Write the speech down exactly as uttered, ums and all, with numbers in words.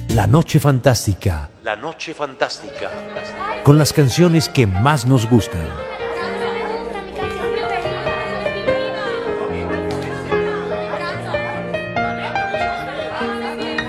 La Noche Fantástica. La Noche Fantástica. Con las canciones que más nos gustan.